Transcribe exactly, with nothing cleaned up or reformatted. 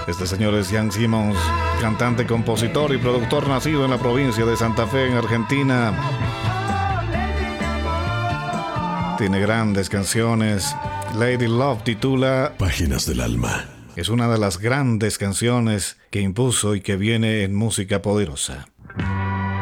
Este señor es Jan Simmons, cantante, compositor y productor nacido en la provincia de Santa Fe, en Argentina. Tiene grandes canciones. Lady Love titula Páginas del alma. Es una de las grandes canciones que impuso y que viene en Música Poderosa.